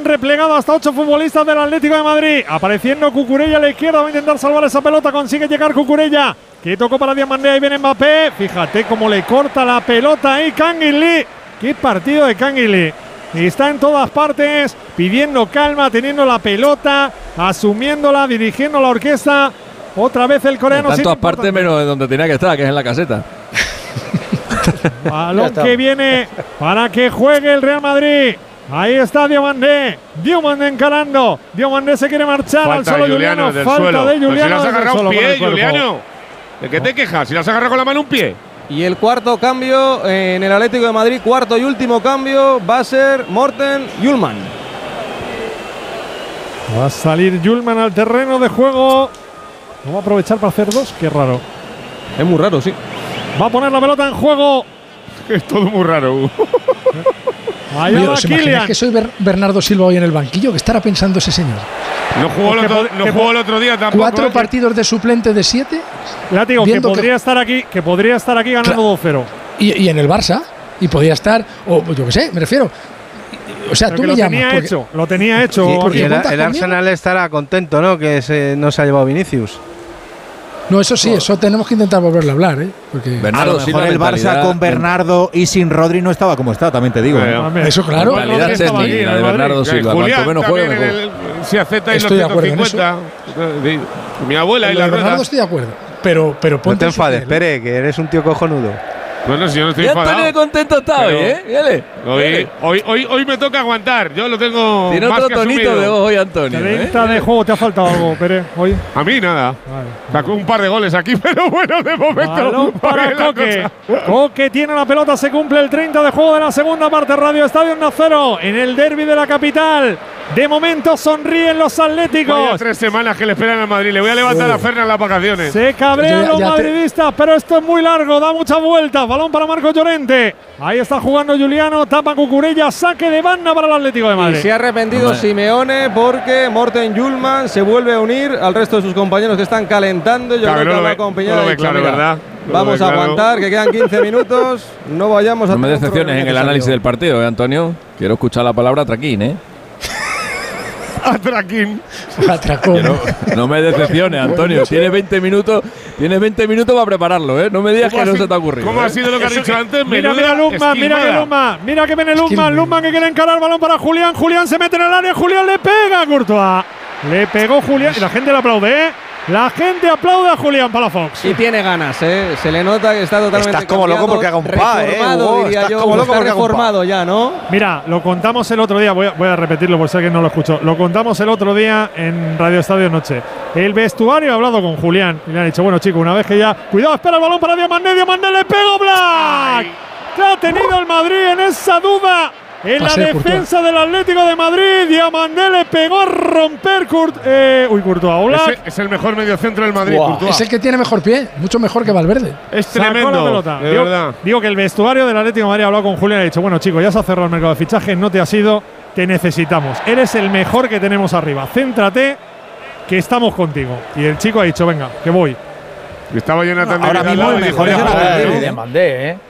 replegado hasta 8 futbolistas del Atlético de Madrid. Apareciendo Cucurella a la izquierda, va a intentar salvar esa pelota, consigue llegar Cucurella, que tocó para Diomandé, ahí viene Mbappé. Fíjate cómo le corta la pelota ahí Kangin Lee. Qué partido de Kangin Lee. Está en todas partes, pidiendo calma, teniendo la pelota, asumiéndola, dirigiendo la orquesta. Otra vez el coreano. Está en todas partes menos de donde tenía que estar, que es en la caseta. Balón que viene para que juegue el Real Madrid. Ahí está Diomandé. Diomandé encarando. Diomandé se quiere marchar. Falta al solo Juliano. Falta suelo. de Juliano. Pero si le has agarrado un pie, Juliano. Juliano. ¿De qué te quejas? Si le has agarrado con la mano un pie. Y el cuarto cambio en el Atlético de Madrid, cuarto y último cambio, va a ser Morten Hjulmand. Va a salir Hjulmand al terreno de juego. No va a aprovechar para hacer dos. Qué raro. Es muy raro, sí. Va a poner la pelota en juego. Es todo muy raro. Ahí va Kylian. Que soy Bernardo Silva hoy en el banquillo. ¿Qué estará pensando ese señor? No jugó el otro día tampoco. 4 partidos de suplente de 7. Látigo, que podría estar aquí ganando 2-0. Y en el Barça. Y podría estar, o yo qué sé, me refiero. O sea, pero tú me llamas. Lo tenía hecho. Y el Arsenal estará contento, ¿no? Que no se ha llevado Vinicius. No, eso sí, eso tenemos que intentar volverle a hablar, ¿eh? Porque Bernardo, a lo mejor el Barça con Bernardo y sin Rodri no estaba como está, también te digo. Eso claro. La calidad técnica de Bernardo Silva. Cuanto menos juegue, mejor. Si acepta y los 150. Mi abuela y la rueda. Bernardo estoy de acuerdo. Pero ponte no te enfades, Pere, que eres un tío cojonudo. Bueno, si yo no estoy enfadado. Antonio contento está hoy, ¿eh? Hoy me toca aguantar. Yo lo tengo. Tiene más otro que tonito asumido. de voz hoy, Antonio. 30 de juego. ¿Te ha faltado algo, Pere, hoy? A mí nada. Sacó un par de goles aquí, pero bueno, de momento. Balón para Coque. Coque tiene la pelota. Se cumple el 30 de juego de la segunda parte. Radio Estadio Nacero en el derbi de la capital. De momento sonríen los atléticos. Vaya 3 semanas que le esperan al Madrid. Le voy a levantar a Fernan en las vacaciones. Se cabrean los madridistas, pero esto es muy largo. Da muchas vueltas. Balón para Marco Llorente. Ahí está jugando Juliano. Tapa Cucurella. Saque de banda para el Atlético de Madrid. Y se ha arrepentido Simeone porque Morten Hjulmand se vuelve a unir al resto de sus compañeros que están calentando. Yo creo que habla con Peña. Claro, ¿verdad? Vamos a aguantar, que quedan 15 minutos. No vayamos a. No me decepciones en el análisis del partido, Antonio. Quiero escuchar la palabra traquín, ¿eh? Atraquín. No me decepciones, Antonio. Tienes 20 minutos para prepararlo, ¿eh? No me digas que no se te ha ocurrido. ¿Cómo ha sido lo que has dicho antes? Mira Lundman, mira que viene Lundman que quiere encarar el balón para Julián. Julián se mete en el área, Julián le pega a Courtois. Le pegó Julián y la gente le aplaude, ¿eh? La gente aplaude a Julián Palafox. Y tiene ganas, ¿eh? Se le nota que está totalmente. Estás como loco porque haga un pa, reformado, diría yo. Como loco está reformado ya, ¿no? Mira, lo contamos el otro día. Voy a repetirlo por si alguien no lo escuchó. Lo contamos el otro día en Radio Estadio Noche. El vestuario ha hablado con Julián y le ha dicho: bueno, chicos, una vez que ya. Cuidado, espera el balón para Diomandé. Diomandé le pegó Black. ¿Qué ha tenido el Madrid en esa duda? En la defensa del Atlético de Madrid, Diomandé le pegó a romper Courtois. Es el mejor mediocentro del Madrid, Courtois. Es el que tiene mejor pie, mucho mejor que Valverde. Es tremendo. La pelota. Digo que el vestuario del Atlético de Madrid ha hablado con Julián y ha dicho: bueno, chicos, ya se ha cerrado el mercado de fichajes, no te has ido, te necesitamos. Eres el mejor que tenemos arriba. Céntrate, que estamos contigo. Y el chico ha dicho: venga, que voy. Estaba Jonathan ahora mismo el mejor es el Diomandé, ¿eh?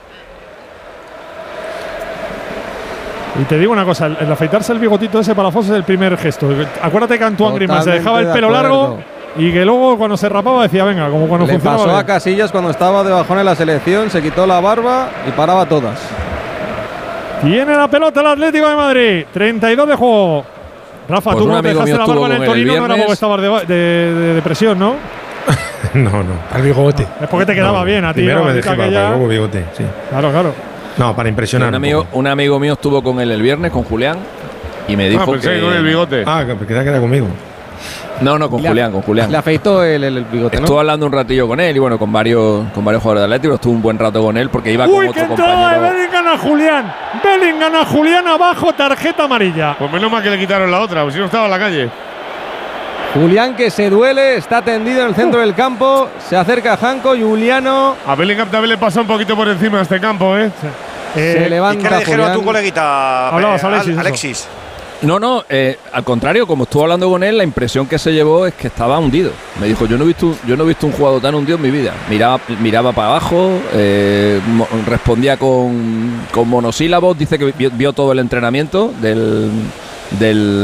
Y te digo una cosa, el afeitarse el bigotito ese para Fox es el primer gesto. Acuérdate que Antoine Griezmann se dejaba el pelo largo y que luego cuando se rapaba decía: venga, como cuando funcionaba. Le pasó a Casillas cuando estaba de bajón en la selección, se quitó la barba y paraba todas. Tiene la pelota el Atlético de Madrid, 32 de juego. Rafa, pues tú no te dejaste la barba en el Torino, no era porque estabas de depresión, ¿no? No. Al bigote. Es porque te quedaba bien a ti. Primero me dejé barba, luego bigote, sí. Claro. No, para impresionar. Un amigo mío estuvo con él el viernes, con Julián, y me dijo que… con el bigote. Que queda conmigo. No, con Julián. Le afeitó el bigote, ¿no? Estuve hablando un ratillo con él y bueno, con varios jugadores de Atlético. Estuve un buen rato con él porque iba con otro compañero. De Bellingham a Julián. Bellingham a Julián abajo, tarjeta amarilla. Pues menos mal que le quitaron la otra, pues si no estaba en la calle. Julián que se duele, está tendido en el centro del campo, se acerca a Janko, Juliano. A Bellingham también le pasa un poquito por encima de este campo, ¿eh? Sí. Se levanta. ¿Y qué le dijeron Julián a tu coleguita? Hablabas, Alexis. No, al contrario, como estuve hablando con él, la impresión que se llevó es que estaba hundido. Me dijo: yo no he visto un jugador tan hundido en mi vida. Miraba para abajo, respondía con monosílabos, dice que vio todo el entrenamiento del